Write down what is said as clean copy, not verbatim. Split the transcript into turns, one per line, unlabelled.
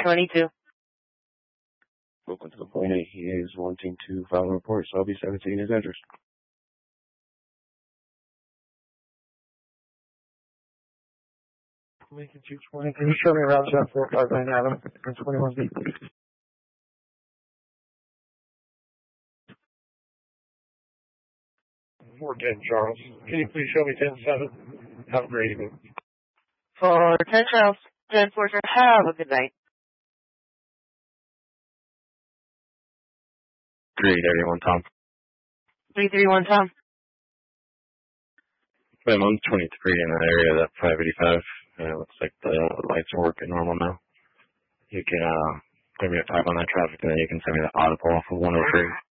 22.
Welcome to the point. He is wanting to file a report, so I'll be 17 his address.
Lincoln 220. Can you show me around 459 Adam and 21B? We're dead, Charles. Can you please show me 10-7? Have a great evening.
For 10 Charles, 10 Forger, have a good night.
331 Tom.
331 Tom.
I'm on 23 in that area, that 585. It looks like the lights are working normal now. You can give me a 5 on that traffic, and then you can send me the audible off of 103.